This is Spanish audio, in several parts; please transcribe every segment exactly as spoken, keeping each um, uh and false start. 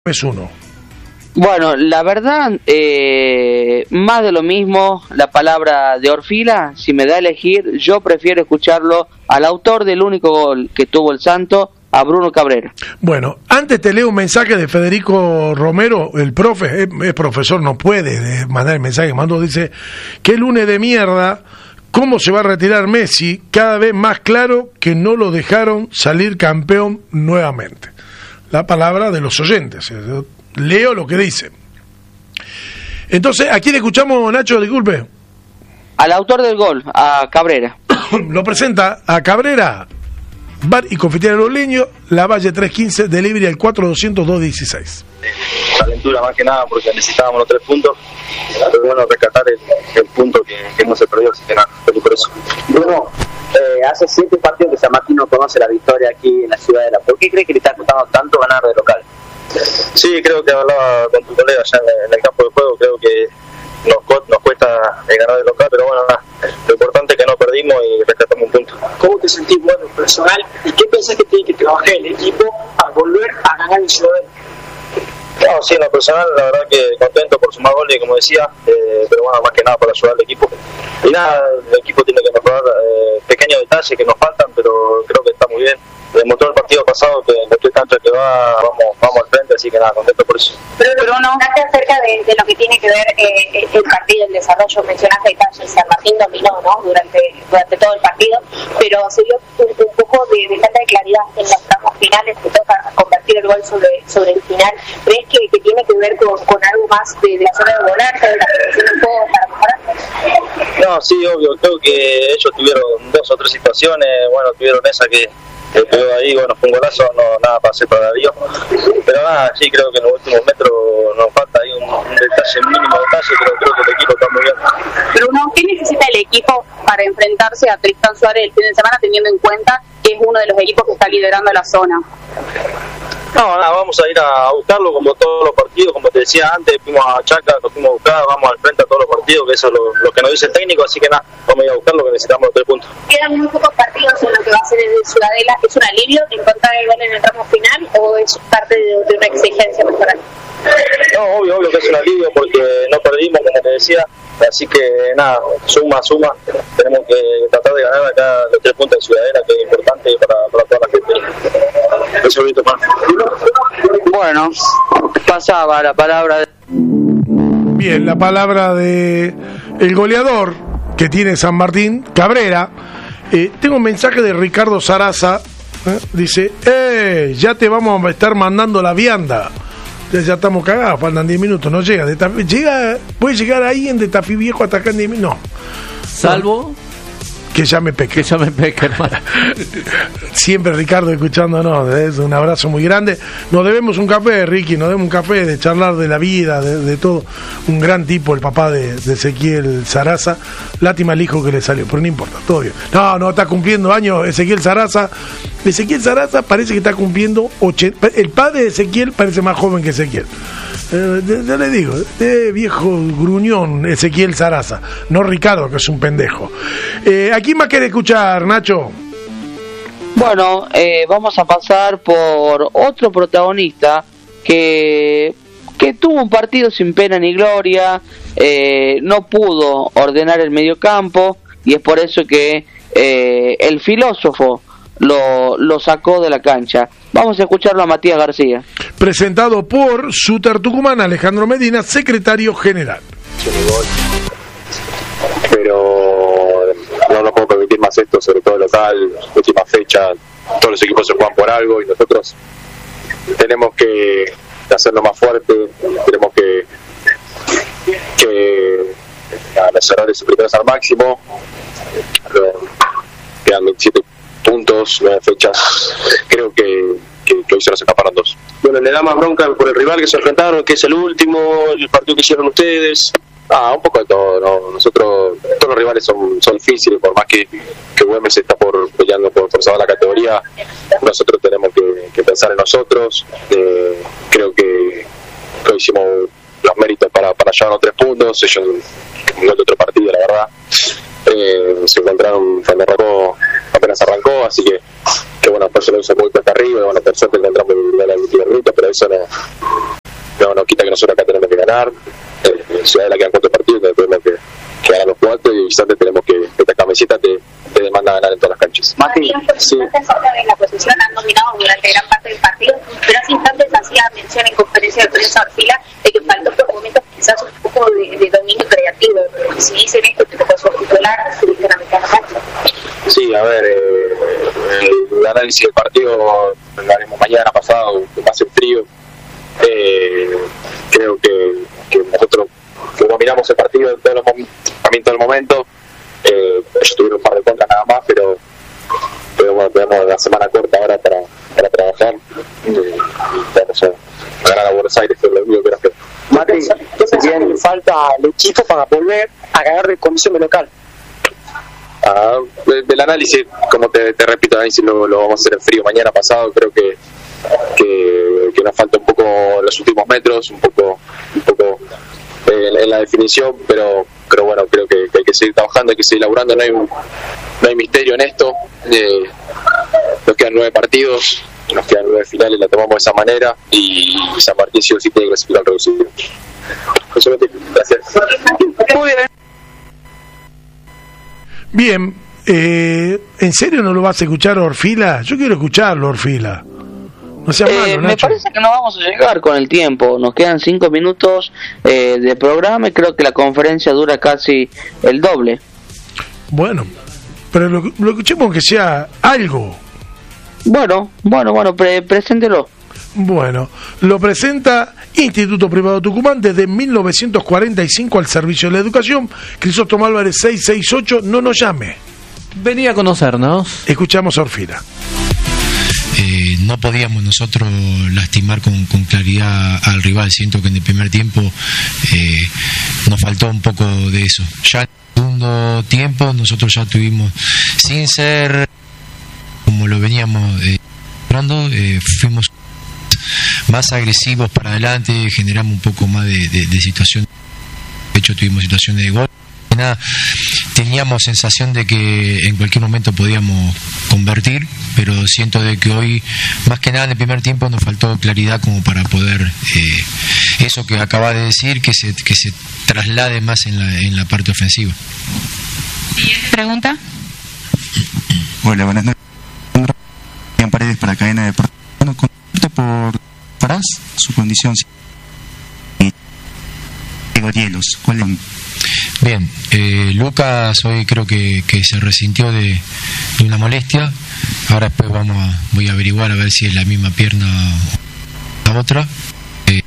Es uno. Bueno, la verdad, eh, más de lo mismo, la palabra de Orfila, si me da a elegir, yo prefiero escucharlo al autor del único gol que tuvo el Santo, a Bruno Cabrera. Bueno, antes te leo un mensaje de Federico Romero, el profe, es, es profesor, no puede mandar el mensaje, mandó, dice, qué lunes de mierda, cómo se va a retirar Messi, cada vez más claro que no lo dejaron salir campeón nuevamente. La palabra de los oyentes, leo lo que dice. Entonces, ¿a quién escuchamos, Nacho? Disculpe. Al autor del gol, a Cabrera. Lo presenta a Cabrera, Bar y Confitería de los Leños, La Valle trescientos quince, delivery al cuatro doscientos dos dieciséis. Calentura más que nada porque necesitábamos los tres puntos, pero bueno, rescatar el, el punto que, que no se perdió, así que nada, feliz por eso. Bruno, eh, hace siete partidos que San Martín no conoce la victoria aquí en la Ciudadela. ¿Por qué crees que le está costando tanto ganar de local? Sí, creo que hablaba con tu colega allá en, en el campo de juego, creo que nos, nos cuesta eh, ganar de local, pero bueno, nada, lo importante es que no perdimos y rescatamos un punto. ¿Cómo te sentís, bueno, personal, y qué pensás que tiene que trabajar el equipo para volver a ganar en Ciudadela? No, sí, en lo personal, la verdad que contento por sumar goles, como decía, eh, pero bueno, más que nada para ayudar al equipo. Y nada, el equipo tiene que mejorar eh, pequeños detalles que nos faltan, pero creo que está muy bien. Demostró el partido pasado que en las tres canchas que va, vamos vamos al frente, así que nada, contento por eso. Pero Bruno, hablaste acerca de, de lo que tiene que ver eh, el partido, el desarrollo, mencionaste detalles, San Martín dominó, ¿no? Durante, durante todo el partido, pero se vio un, un poco de, de falta de claridad en los tramos finales, que toca convertir el gol sobre, sobre el final. ¿Crees que, que tiene que ver con, con algo más de, de la zona de volante, de la presión un poco para mejorar? No, sí, obvio, creo que ellos tuvieron dos o tres situaciones, bueno, tuvieron esa que que quedó ahí, bueno, fue un golazo, no, nada para hacer para Darío, pero nada, sí, creo que en los últimos metros nos falta ahí un, un detalle, un mínimo detalle, pero creo que el equipo está muy bien. Bruno, ¿qué necesita el equipo para enfrentarse a Tristan Suárez el fin de semana, teniendo en cuenta que es uno de los equipos que está liderando la zona? No, nada, vamos a ir a buscarlo como todos los partidos, como te decía antes, fuimos a Chaca, nos fuimos a buscar, vamos al frente a todos los partidos, que eso es lo, lo que nos dice el técnico, así que nada, vamos a ir a buscar lo que necesitamos los tres puntos. Quedan muy pocos partidos en lo que va a ser el Ciudadela. ¿Es un alivio encontrar el gol en el tramo final o es parte de, de una exigencia mejorar? No, obvio, obvio que es un alivio porque no perdimos, como te decía, así que nada, suma, suma, tenemos que tratar de ganar acá los tres puntos de Ciudadela, que es importante para, para toda la gente. Eso es más. Bueno, pasaba la palabra de... Bien, la palabra de el goleador que tiene San Martín, Cabrera. Eh, tengo un mensaje de Ricardo Saraza, ¿eh? Dice, eh, ya te vamos a estar mandando la vianda. Ya, ya estamos cagados, faltan diez minutos, no llega. De Tafí, llega, puede llegar ahí en de Tafí Viejo hasta acá en diez minutos. No. Salvo... Que ya me peque. Que ya me peque, hermano. Siempre Ricardo escuchándonos, es un abrazo muy grande. Nos debemos un café, Ricky, nos debemos un café de charlar de la vida, de, de todo. Un gran tipo, el papá de, de Ezequiel Saraza. Lástima el hijo que le salió, pero no importa, todo bien. No, no, está cumpliendo años Ezequiel Saraza. Ezequiel Saraza parece que está cumpliendo ochenta. El padre de Ezequiel parece más joven que Ezequiel. Eh, ya le digo, eh, viejo gruñón Ezequiel Saraza, no Ricardo, que es un pendejo. Eh, ¿A quién más quiere escuchar, Nacho? Bueno, eh, vamos a pasar por otro protagonista que, que tuvo un partido sin pena ni gloria, eh, no pudo ordenar el mediocampo y es por eso que eh, el filósofo lo, lo sacó de la cancha. Vamos a escucharlo a Matías García. Presentado por Suter Tucumán, Alejandro Medina, secretario general. Pero no nos podemos permitir más esto, sobre todo local, última fecha, todos los equipos se juegan por algo y nosotros tenemos que hacerlo más fuerte, tenemos que que a los errores superiores al máximo. Quedan veintisiete puntos, nueve fechas, creo que, que, que hoy se nos escaparon dos. Bueno, le da más bronca por el rival que se enfrentaron, que es el último, el partido que hicieron ustedes. Ah, un poco de todo, ¿no? Nosotros, todos los rivales son, son difíciles, por más que, que Güemes está por peleando por, por salvar la categoría, nosotros tenemos que, que pensar en nosotros. Eh, creo que, que hicimos los méritos para, para llevarnos tres puntos, ellos no de otro partido, la verdad. Eh, se encontraron cuando arrancó apenas arrancó, así que, que bueno, por eso lo usa muy cuesta arriba, y bueno, por suerte encontramos la última ruta, pero eso no, no, no quita que nosotros acá tenemos que ganar. Eh, en Ciudad de la quedan cuatro partidos, tenemos que, que ganar los cuatro, y visitante tenemos que, esta camiseta te, te demanda ganar en todas las canchas. Martín, sí. Acerca de la posición, han dominado durante gran parte del partido, pero hace instantes hacía mención en conferencia de prensa Orfila de que faltó por momentos quizás un poco de, de dominio creativo. Si dicen esto, que con su titular se dicen a mitad de cancha. Sí, a ver, eh, el análisis del partido lo haremos mañana pasado, que pase el frío. Eh, creo que, que nosotros que dominamos el partido en todos los momentos, también todo el momento. Eh, ellos tuvieron un par de contras nada más, pero, pero bueno, tenemos la semana corta ahora para, para trabajar eh, y vamos a ganar a Buenos Aires, que es lo único que nos queda. Mati, ¿qué pensás que le falta al equipo para volver a ganar de condición de local? Ah, de, del análisis, como te, te repito, el análisis lo, lo vamos a hacer en frío mañana pasado. Creo que, que, que nos falta un poco los últimos metros, un poco, un poco en, en la definición, pero pero bueno, creo que, que hay que seguir trabajando, hay que seguir laburando, no hay un, no hay misterio en esto. Eh, nos quedan nueve partidos, nos quedan nueve finales, la tomamos de esa manera, y San Martín sí o sí tiene que clasificar al reducido. Gracias. Muy bien. Bien, eh, ¿en serio no lo vas a escuchar a Orfila? Yo quiero escucharlo, Orfila. No sea eh, malo, me Nacho. parece que no vamos a llegar con el tiempo. Nos quedan cinco minutos eh, de programa y creo que la conferencia dura casi el doble. Bueno, pero lo, lo escuchemos que sea algo. Bueno, bueno, bueno, pre preséntelo. Bueno, lo presenta Instituto Privado Tucumán desde mil novecientos cuarenta y cinco al servicio de la educación. Crisóstomo Álvarez seiscientos sesenta y ocho, no nos llame. Venía a conocernos. Escuchamos a Orfila. Eh, no podíamos nosotros lastimar con, con claridad al rival. Siento que en el primer tiempo eh, nos faltó un poco de eso. Ya en el segundo tiempo nosotros ya tuvimos, sin ser como lo veníamos eh, eh, fuimos más agresivos para adelante, generamos un poco más de, de, de situación. De hecho tuvimos situaciones de gol. Nada, teníamos sensación de que en cualquier momento podíamos convertir, pero siento de que hoy, más que nada en el primer tiempo, nos faltó claridad como para poder eh, eso que acaba de decir, que se que se traslade más en la en la parte ofensiva. ¿Pregunta? Hola, buenas noches. Paredes para Cadena Deportiva. Bueno, consulta por Parás, su condición y hielos. ¿Cuál es? Bien, eh, Lucas hoy creo que, que se resintió de, de una molestia. Ahora después vamos a, voy a averiguar a ver si es la misma pierna o la otra. Eh,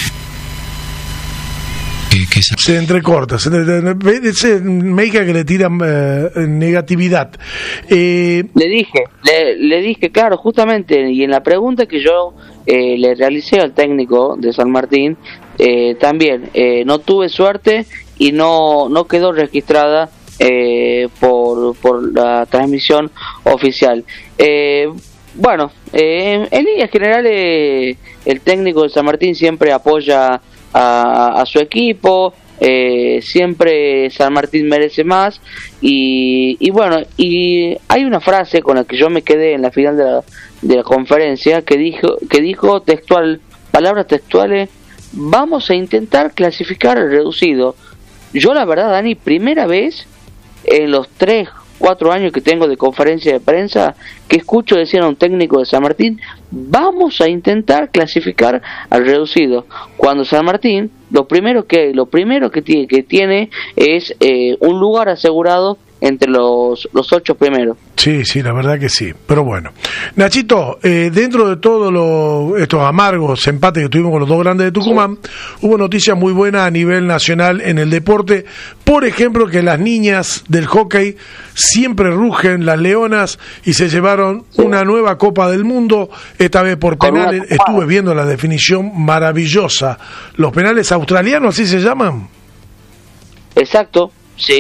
que, que esa... Se entrecorta, se, se, me diga que le tiran eh, negatividad. Eh... Le dije, le, le dije, claro, justamente, y en la pregunta que yo eh, le realicé al técnico de San Martín, eh, también eh, no tuve suerte y no no quedó registrada eh, por por la transmisión oficial. Eh, bueno, eh, en líneas generales el técnico de San Martín siempre apoya a, a su equipo, eh, siempre San Martín merece más, y, y bueno, y hay una frase con la que yo me quedé en la final de la, de la conferencia que dijo que dijo textual, palabras textuales: vamos a intentar clasificar el reducido. Yo la verdad, Dani, primera vez en los tres, cuatro años que tengo de conferencia de prensa que escucho decir a un técnico de San Martín: vamos a intentar clasificar al reducido, cuando San Martín lo primero que lo primero que tiene que tiene es eh, un lugar asegurado entre los los ocho primeros. Sí, sí, la verdad que sí. Pero bueno, Nachito, eh, dentro de todos lo, estos amargos empates que tuvimos con los dos grandes de Tucumán, sí, hubo noticias muy buenas a nivel nacional en el deporte. Por ejemplo, que las niñas del hockey siempre rugen, las leonas, y se llevaron sí. una nueva Copa del Mundo, esta vez por penales. Estuve viendo la definición maravillosa. Los penales australianos, ¿así se llaman? Exacto, sí.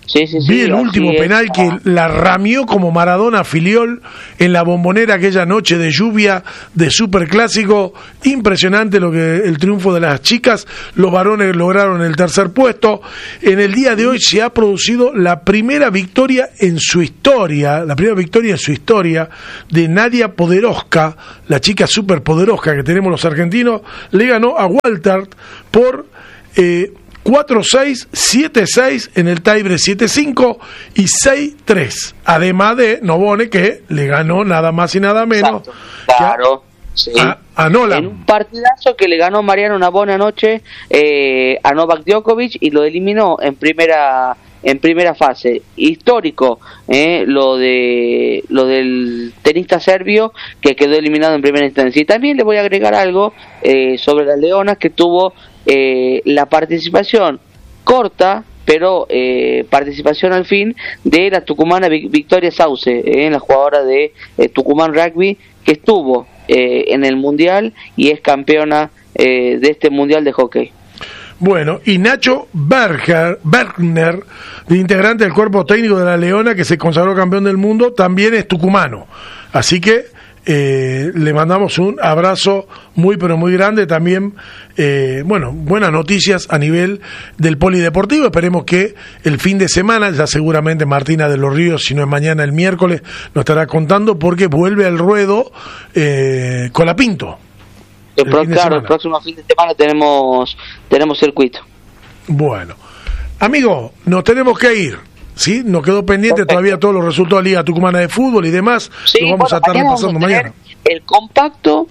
Sí, sí, Vi sí, el así último es. penal que la ramió como Maradona Filiol en la Bombonera aquella noche de lluvia de Superclásico. Impresionante lo que el triunfo de las chicas. Los varones lograron el tercer puesto. En el día de hoy se ha producido la primera victoria en su historia, la primera victoria en su historia de Nadia Podoroska, la chica superpoderosa que tenemos los argentinos. Le ganó a Walter por eh, cuatro seis, siete seis en el tiebreak siete cinco y seis tres. Además de Nobone, que le ganó nada más y nada menos. Exacto. Claro, sí. a, a Nolan. En un partidazo que le ganó Mariano Nabone anoche eh, a Novak Djokovic y lo eliminó en primera en primera fase. Histórico, eh, lo de lo del tenista serbio que quedó eliminado en primera instancia. Y también le voy a agregar algo eh, sobre las leonas, que tuvo eh, la participación corta, pero eh, participación al fin, de la tucumana Victoria Sauce, eh, la jugadora de eh, Tucumán Rugby, que estuvo eh, en el Mundial y es campeona eh, de este Mundial de hockey. Bueno, y Nacho Berger, Bergner, integrante del cuerpo técnico de la Leona, que se consagró campeón del mundo, también es tucumano. Así que eh, le mandamos un abrazo muy, pero muy grande. También, eh, bueno, buenas noticias a nivel del polideportivo. Esperemos que el fin de semana, ya seguramente Martina de los Ríos, si no es mañana, el miércoles, nos estará contando, porque vuelve al ruedo eh, Colapinto. El pro, claro, el próximo fin de semana tenemos tenemos circuito. Bueno, amigo, nos tenemos que ir, ¿sí? Nos quedó pendiente Perfecto. Todavía todos los resultados de la Liga Tucumana de Fútbol y demás. Sí, lo vamos bueno, a estar repasando mañana. El compacto,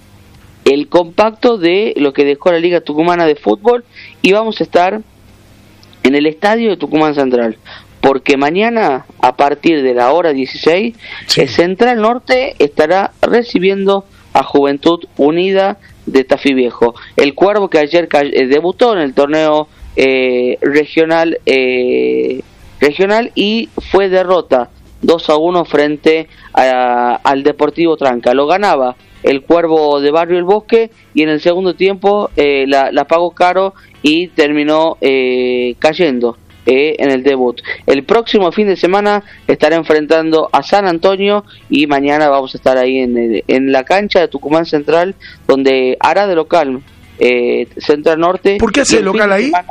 el compacto de lo que dejó la Liga Tucumana de Fútbol, y vamos a estar en el estadio de Tucumán Central, porque mañana a partir de la hora dieciséis, sí, el Central Norte estará recibiendo a Juventud Unida de Tafí Viejo. El Cuervo, que ayer eh, debutó en el torneo eh, regional eh, regional y fue derrota dos a uno frente a, al Deportivo Tranca. Lo ganaba el Cuervo de Barrio El Bosque y en el segundo tiempo eh, la, la pagó caro y terminó eh, cayendo Eh, en el debut. El próximo fin de semana estará enfrentando a San Antonio y mañana vamos a estar ahí en, el, en la cancha de Tucumán Central, donde hará de local eh, Central Norte. ¿Por qué hace de local ahí? Semana,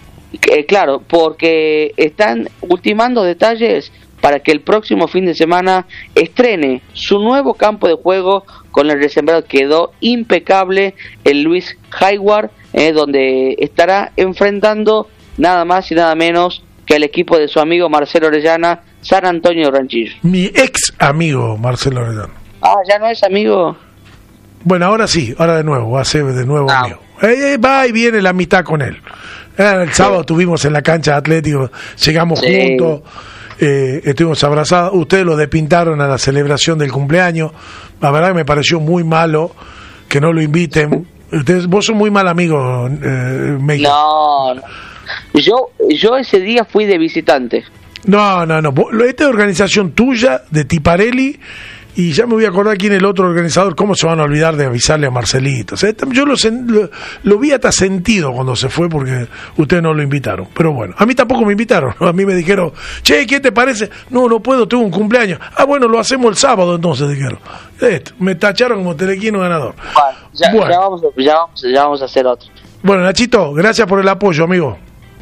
eh, claro, porque están ultimando detalles para que el próximo fin de semana estrene su nuevo campo de juego con el resembrado. Quedó impecable el Luis Hayward, eh, donde estará enfrentando nada más y nada menos que al equipo de su amigo Marcelo Orellana, San Antonio Ranchillo. Mi ex amigo Marcelo Orellana. Ah, ¿ya no es amigo? Bueno, ahora sí, ahora de nuevo, va a ser de nuevo ah. amigo. Eh, eh, va y viene la amistad con él. Eh, el sábado sí. Estuvimos en la cancha de Atlético, llegamos sí. juntos, eh, estuvimos abrazados. Ustedes lo despintaron a la celebración del cumpleaños. La verdad que me pareció muy malo que no lo inviten. Ustedes, vos sos muy mal amigo, eh, México. No, no. Yo, yo ese día fui de visitante. No, no, no. Esta es organización tuya, de Tiparelli, y ya me voy a acordar quién es el otro organizador. ¿Cómo se van a olvidar de avisarle a Marcelito? O sea, yo lo, lo, lo vi hasta sentido cuando se fue, porque ustedes no lo invitaron. Pero bueno, a mí tampoco me invitaron. A mí me dijeron, che, ¿qué te parece? No, no puedo, tengo un cumpleaños. Ah, bueno, lo hacemos el sábado entonces, dijeron. Esto, me tacharon como telequino ganador. Bueno, ya, bueno. Ya, vamos, ya, vamos, ya vamos a hacer otro. Bueno, Nachito, gracias por el apoyo, amigo.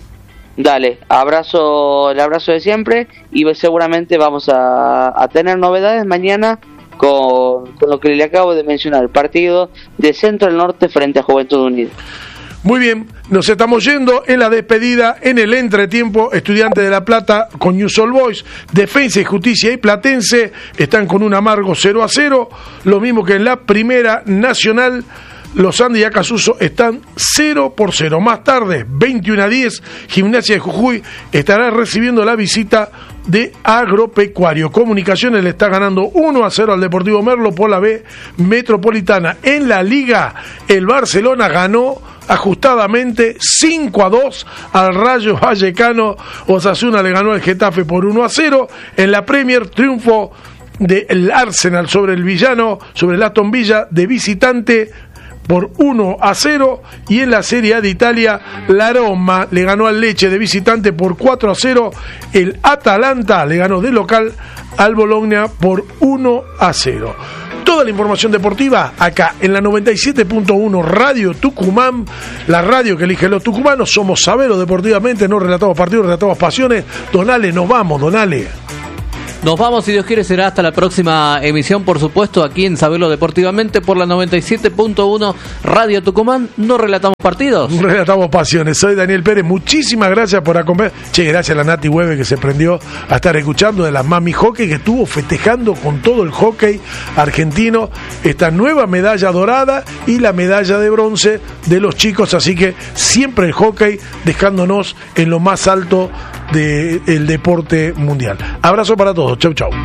Dale, abrazo, el abrazo de siempre, y seguramente vamos a, a tener novedades mañana con, con lo que le acabo de mencionar, el partido de Central Norte frente a Juventud Unida. Muy bien, nos estamos yendo en la despedida. En el entretiempo, Estudiantes de La Plata con News All Boys, Defensa y Justicia y Platense están con un amargo cero a cero, lo mismo que en la Primera Nacional. Los Andes y Acasuso están cero por cero. Más tarde, veintiuno a diez, Gimnasia de Jujuy estará recibiendo la visita de Agropecuario. Comunicaciones le está ganando uno a cero al Deportivo Merlo por la B Metropolitana. En la Liga, el Barcelona ganó ajustadamente cinco a dos al Rayo Vallecano. Osasuna le ganó al Getafe por uno a cero. En la Premier, triunfo del Arsenal sobre el villano, sobre el Aston Villa de visitante. por uno a cero, y en la Serie A de Italia la Roma le ganó al Lecce de visitante por cuatro a cero, el Atalanta le ganó de local al Bologna por uno a cero. Toda la información deportiva acá en la noventa y siete punto uno Radio Tucumán, la radio que elige los tucumanos. Somos Sabelo Deportivamente, no relatamos partidos, relatamos pasiones. Donale, nos vamos, Donale. Nos vamos, si Dios quiere, será hasta la próxima emisión, por supuesto, aquí en Sabelo Deportivamente por la noventa y siete punto uno Radio Tucumán. No relatamos partidos, relatamos pasiones. Soy Daniel Pérez, muchísimas gracias por acompañar. Che, gracias a la Nati Hueve que se prendió a estar escuchando, de la Mami Hockey, que estuvo festejando con todo el hockey argentino esta nueva medalla dorada y la medalla de bronce de los chicos. Así que siempre el hockey dejándonos en lo más alto del deporte mundial. Abrazo para todos. Chau, chau.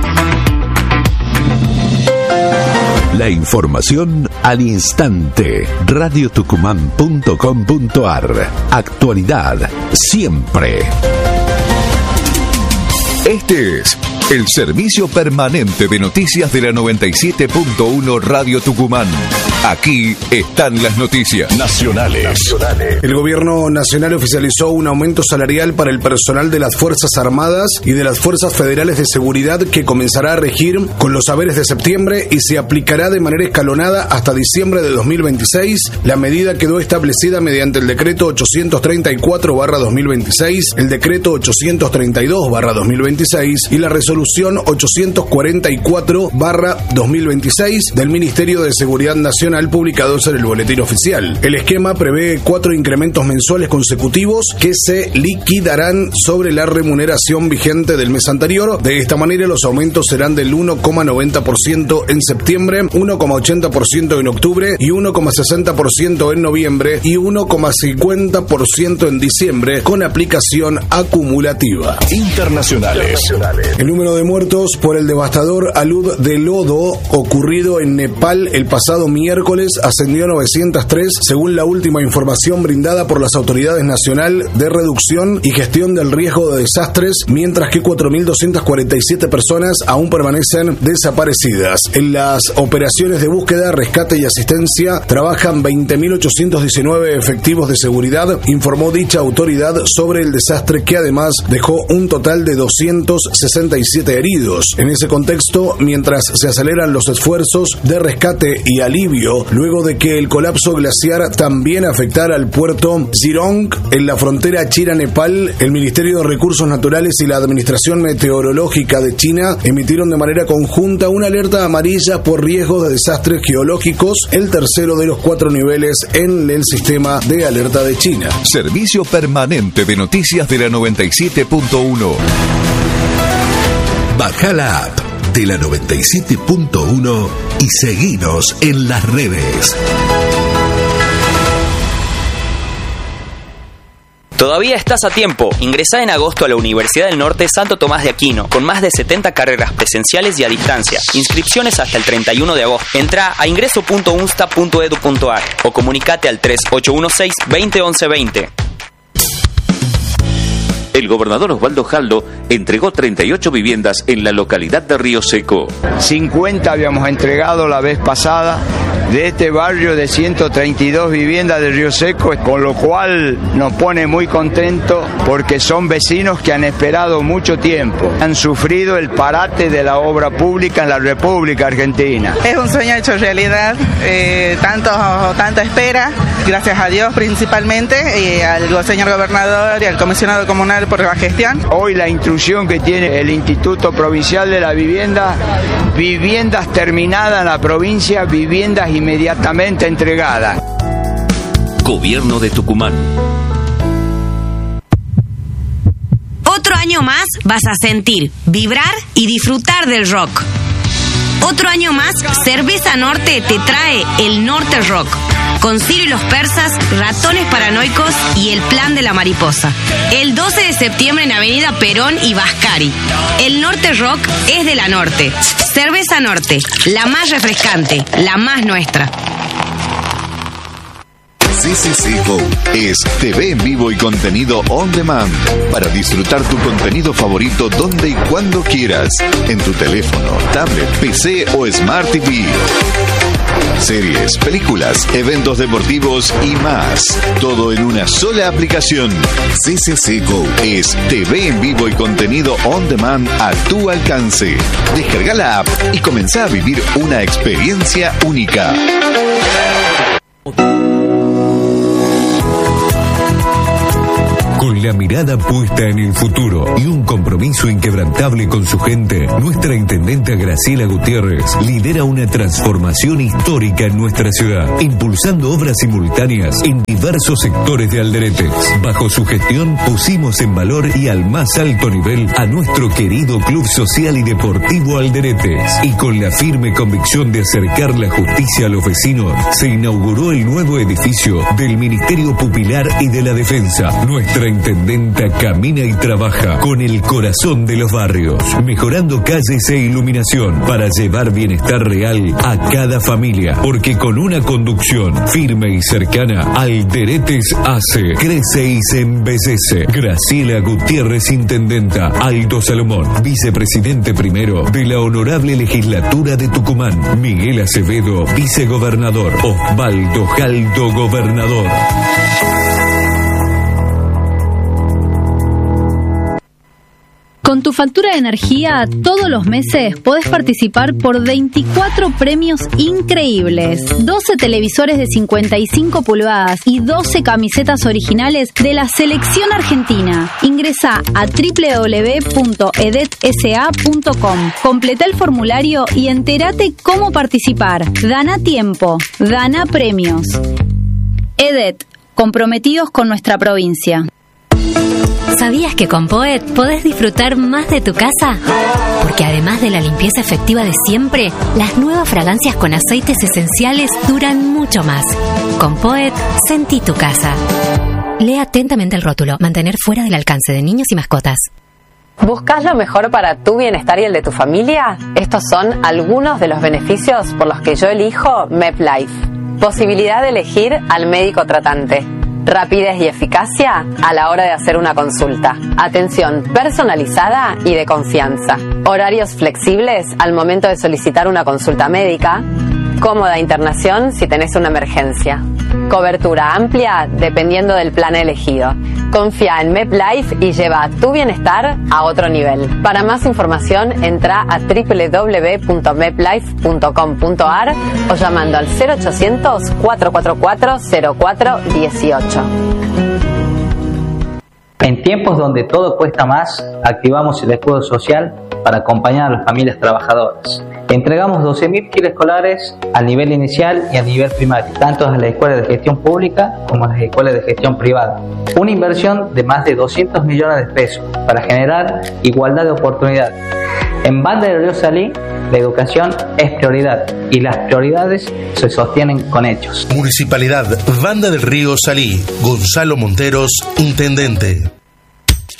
La información al instante. radio tucumán punto com punto ar. Actualidad siempre. Este es el servicio permanente de noticias de la noventa y siete punto uno Radio Tucumán. Aquí están las noticias nacionales. nacionales. El gobierno nacional oficializó un aumento salarial para el personal de las Fuerzas Armadas y de las Fuerzas Federales de Seguridad, que comenzará a regir con los haberes de septiembre y se aplicará de manera escalonada hasta diciembre de dos mil veintiséis. La medida quedó establecida mediante el decreto ochocientos treinta y cuatro barra dos mil veintiséis, el decreto ochocientos treinta y dos barra dos mil veintiséis y la resolución ochocientos cuarenta y cuatro barra dos mil veintiséis del Ministerio de Seguridad Nacional, publicados en el Boletín Oficial. El esquema prevé cuatro incrementos mensuales consecutivos que se liquidarán sobre la remuneración vigente del mes anterior. De esta manera, los aumentos serán del uno coma noventa por ciento en septiembre, uno coma ochenta por ciento en octubre y uno coma sesenta por ciento en noviembre y uno coma cincuenta por ciento en diciembre, con aplicación acumulativa. Internacionales. El número de muertos por el devastador alud de lodo ocurrido en Nepal el pasado miércoles ascendió a novecientos tres, según la última información brindada por las autoridades nacional de reducción y gestión del riesgo de desastres, mientras que cuatro mil doscientas cuarenta y siete personas aún permanecen desaparecidas. En las operaciones de búsqueda, rescate y asistencia trabajan veinte mil ochocientos diecinueve efectivos de seguridad, informó dicha autoridad sobre el desastre, que además dejó un total de doscientos sesenta y siete heridos. En ese contexto, mientras se aceleran los esfuerzos de rescate y alivio luego de que el colapso glaciar también afectara al puerto Zirong en la frontera China-Nepal, el Ministerio de Recursos Naturales y la Administración Meteorológica de China emitieron de manera conjunta una alerta amarilla por riesgo de desastres geológicos, el tercero de los cuatro niveles en el sistema de alerta de China. Servicio permanente de noticias de la noventa y siete punto uno. Baja la app de la noventa y siete punto uno y seguinos en las redes. Todavía estás a tiempo. Ingresá en agosto a la Universidad del Norte Santo Tomás de Aquino, con más de setenta carreras presenciales y a distancia. Inscripciones hasta el treinta y uno de agosto. Entrá a ingreso punto unsta punto edu punto ar o comunicate al tres ocho uno seis, veinte once veinte. El gobernador Osvaldo Jaldo entregó treinta y ocho viviendas en la localidad de Río Seco. cincuenta habíamos entregado la vez pasada de este barrio de ciento treinta y dos viviendas de Río Seco, con lo cual nos pone muy contentos porque son vecinos que han esperado mucho tiempo. Han sufrido el parate de la obra pública en la República Argentina. Es un sueño hecho realidad, eh, tanto, tanta espera, gracias a Dios principalmente, y al señor gobernador y al comisionado comunal por la gestión. Hoy la instrucción que tiene el Instituto Provincial de la Vivienda, viviendas terminadas en la provincia, viviendas inmediatamente entregadas. Gobierno de Tucumán. Otro año más vas a sentir, vibrar y disfrutar del rock. Otro año más, Cerveza Norte te trae el Norte Rock, con Ciro y los Persas, Ratones Paranoicos y El Plan de la Mariposa. El doce de septiembre en Avenida Perón y Vascari. El Norte Rock es de la Norte. Cerveza Norte, la más refrescante, la más nuestra. C C C Go es T V en vivo y contenido on demand para disfrutar tu contenido favorito donde y cuando quieras, en tu teléfono, tablet, P C o Smart T V. series, películas, eventos deportivos y más. Todo en una sola aplicación. C C C Go es T V en vivo y contenido on demand a tu alcance. Descarga la app y comenzá a vivir una experiencia única. Con la mirada puesta en el futuro y un compromiso inquebrantable con su gente, nuestra intendenta Graciela Gutiérrez lidera una transformación histórica en nuestra ciudad, impulsando obras simultáneas en diversos sectores de Alderetes. Bajo su gestión pusimos en valor y al más alto nivel a nuestro querido Club Social y Deportivo Alderetes. Y con la firme convicción de acercar la justicia a los vecinos, se inauguró el nuevo edificio del Ministerio Pupilar y de la Defensa. Nuestra intendenta camina y trabaja con el corazón de los barrios, mejorando calles e iluminación para llevar bienestar real a cada familia, porque con una conducción firme y cercana, Alderetes hace, crece y se embellece. Graciela Gutiérrez, intendenta. Aldo Salomón, vicepresidente primero de la Honorable Legislatura de Tucumán. Miguel Acevedo, vicegobernador. Osvaldo Jaldo, gobernador. Con tu factura de energía, todos los meses podés participar por veinticuatro premios increíbles. doce televisores de cincuenta y cinco pulgadas y doce camisetas originales de la selección argentina. Ingresá a doble u doble u doble u punto edet s a punto com. Completa el formulario y entérate cómo participar. Gana tiempo. Gana premios. Edet, comprometidos con nuestra provincia. ¿Sabías que con Poet podés disfrutar más de tu casa? Porque además de la limpieza efectiva de siempre, las nuevas fragancias con aceites esenciales duran mucho más. Con Poet, sentí tu casa. Lee atentamente el rótulo. Mantener fuera del alcance de niños y mascotas. ¿Buscas lo mejor para tu bienestar y el de tu familia? Estos son algunos de los beneficios por los que yo elijo MepLife. Posibilidad de elegir al médico tratante. Rapidez y eficacia a la hora de hacer una consulta. Atención personalizada y de confianza. Horarios flexibles al momento de solicitar una consulta médica. Cómoda internación si tenés una emergencia. Cobertura amplia dependiendo del plan elegido. Confía en MepLife y lleva tu bienestar a otro nivel. Para más información entra a doble u doble u doble u punto meplife punto com punto a r o llamando al cero ochocientos, cuatro cuatro cuatro, cero cuatro uno ocho. En tiempos donde todo cuesta más, activamos el escudo social para acompañar a las familias trabajadoras. Entregamos doce mil kits escolares al nivel inicial y al nivel primario, tanto en las escuelas de gestión pública como en las escuelas de gestión privada. Una inversión de más de doscientos millones de pesos para generar igualdad de oportunidades. En Banda del Río Salí, la educación es prioridad y las prioridades se sostienen con hechos. Municipalidad Banda del Río Salí. Gonzalo Monteros, intendente.